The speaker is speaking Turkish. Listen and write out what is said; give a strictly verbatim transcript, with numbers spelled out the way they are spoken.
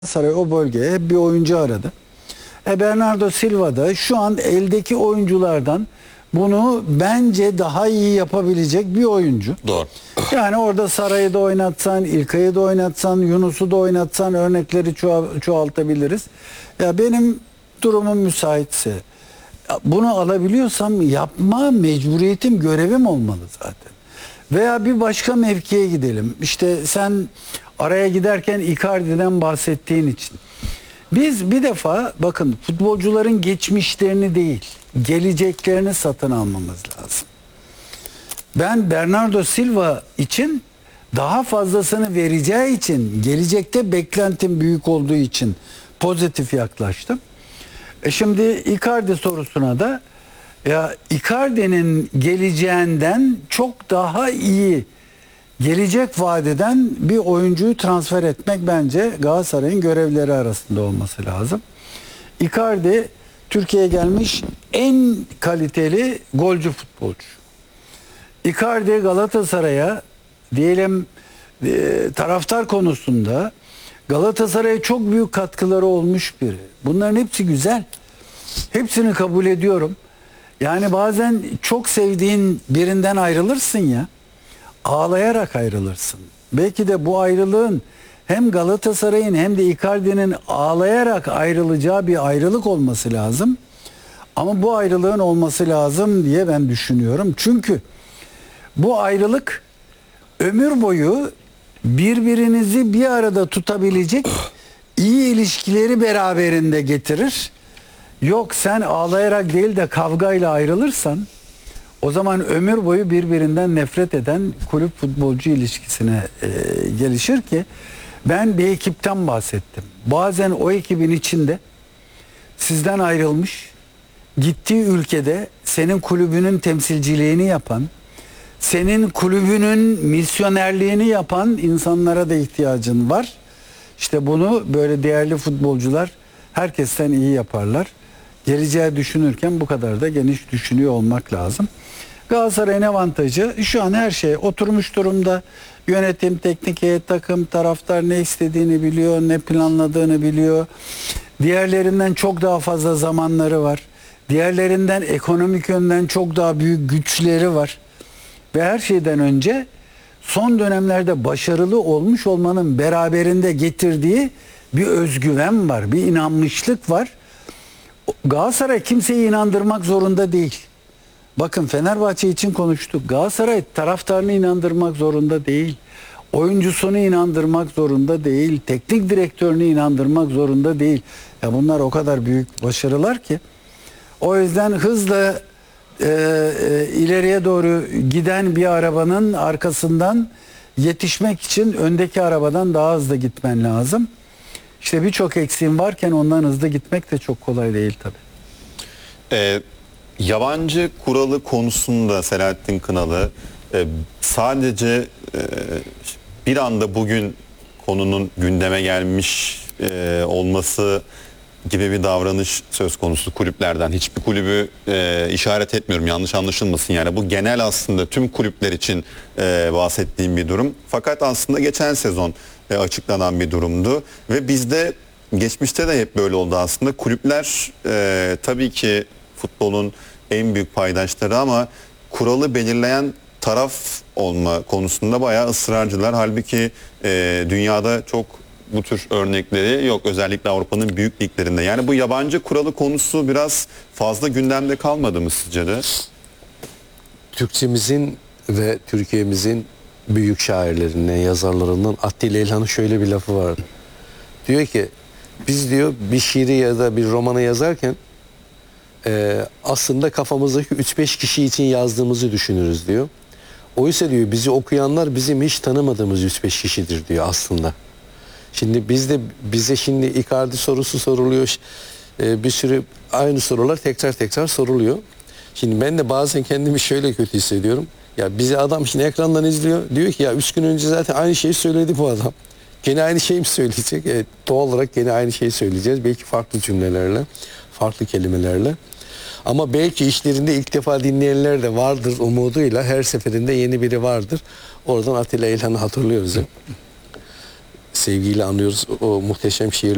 Galatasaray o bölgeye hep bir oyuncu aradı. E Bernardo Silva da şu an eldeki oyunculardan bunu bence daha iyi yapabilecek bir oyuncu. Doğru. Yani orada Saray'ı da oynatsan, İlkay'ı da oynatsan, Yunus'u da oynatsan örnekleri çoğal- çoğaltabiliriz. Ya benim durumum müsaitse bunu alabiliyorsam yapma mecburiyetim, görevim olmalı zaten. Veya bir başka mevkiye gidelim. İşte sen araya giderken Icardi'den bahsettiğin için. Biz bir defa bakın futbolcuların geçmişlerini değil, geleceklerini satın almamız lazım. Ben Bernardo Silva için daha fazlasını vereceği için, gelecekte beklentim büyük olduğu için pozitif yaklaştım. E şimdi Icardi sorusuna da ya Icardi'nin geleceğinden çok daha iyi gelecek vadeden bir oyuncuyu transfer etmek bence Galatasaray'ın görevleri arasında olması lazım. Icardi Türkiye'ye gelmiş en kaliteli golcü futbolcu. Icardi Galatasaray'a diyelim e, taraftar konusunda Galatasaray'a çok büyük katkıları olmuş biri. Bunların hepsi güzel. Hepsini kabul ediyorum. Yani bazen çok sevdiğin birinden ayrılırsın ya. Ağlayarak ayrılırsın. Belki de bu ayrılığın hem Galatasaray'ın hem de Icardi'nin ağlayarak ayrılacağı bir ayrılık olması lazım. Ama bu ayrılığın olması lazım diye ben düşünüyorum. Çünkü bu ayrılık ömür boyu birbirinizi bir arada tutabilecek iyi ilişkileri beraberinde getirir. Yok sen ağlayarak değil de kavgayla ayrılırsan o zaman ömür boyu birbirinden nefret eden kulüp futbolcu ilişkisine e, gelişir ki ben bir ekipten bahsettim. Bazen o ekibin içinde sizden ayrılmış, gittiği ülkede senin kulübünün temsilciliğini yapan, senin kulübünün misyonerliğini yapan insanlara da ihtiyacın var. İşte bunu böyle değerli futbolcular herkesten iyi yaparlar. Geleceği düşünürken bu kadar da geniş düşünüyor olmak lazım. Galatasaray'ın avantajı şu an her şey oturmuş durumda. Yönetim, teknik heyet, takım, taraftar ne istediğini biliyor, ne planladığını biliyor. Diğerlerinden çok daha fazla zamanları var. Diğerlerinden ekonomik yönden çok daha büyük güçleri var. Ve her şeyden önce son dönemlerde başarılı olmuş olmanın beraberinde getirdiği bir özgüven var, bir inanmışlık var. Galatasaray kimseyi inandırmak zorunda değil. Bakın Fenerbahçe için konuştuk. Galatasaray taraftarını inandırmak zorunda değil. Oyuncusunu inandırmak zorunda değil. Teknik direktörünü inandırmak zorunda değil. Ya bunlar o kadar büyük başarılar ki. O yüzden hızla e, e, ileriye doğru giden bir arabanın arkasından yetişmek için öndeki arabadan daha hızlı gitmen lazım. İşte birçok eksiğin varken ondan hızlı gitmek de çok kolay değil tabii. Ee, yabancı kuralı konusunda Selahattin Kınalı e, sadece e, bir anda bugün konunun gündeme gelmiş e, olması gibi bir davranış söz konusu kulüplerden. Hiçbir kulübü e, işaret etmiyorum, yanlış anlaşılmasın. Yani bu genel aslında tüm kulüpler için e, bahsettiğim bir durum. Fakat aslında geçen sezon e, açıklanan bir durumdu ve bizde geçmişte de hep böyle oldu aslında. Kulüpler e, tabii ki futbolun en büyük paydaşları ama kuralı belirleyen taraf olma konusunda bayağı ısrarcılar. Halbuki e, dünyada çok bu tür örnekleri yok, özellikle Avrupa'nın büyük liglerinde. Yani bu yabancı kuralı konusu biraz fazla gündemde kalmadı mı sizce de? Türkçemizin ve Türkiye'mizin büyük şairlerinden, yazarlarından Atilla İlhan'ın şöyle bir lafı vardı. Diyor ki biz diyor bir şiiri ya da bir romanı yazarken e, aslında kafamızdaki üç beş kişi için yazdığımızı düşünürüz diyor. Oysa diyor bizi okuyanlar bizim hiç tanımadığımız üç beş kişidir diyor aslında. Şimdi bizde bize şimdi Icardi sorusu soruluyor. Ee, bir sürü aynı sorular tekrar tekrar soruluyor. Şimdi ben de bazen kendimi şöyle kötü hissediyorum. Ya bizi adam şimdi ekrandan izliyor. Diyor ki ya üç gün önce zaten aynı şeyi söyledi bu adam. Gene aynı şeyi mi söyleyecek? Evet, doğal olarak gene aynı şeyi söyleyeceğiz. Belki farklı cümlelerle, farklı kelimelerle. Ama belki işlerinde ilk defa dinleyenler de vardır umuduyla her seferinde yeni biri vardır. Oradan Atilla İlhan'ı hatırlıyoruz. Sevgiyle anıyoruz o muhteşem şiirleri.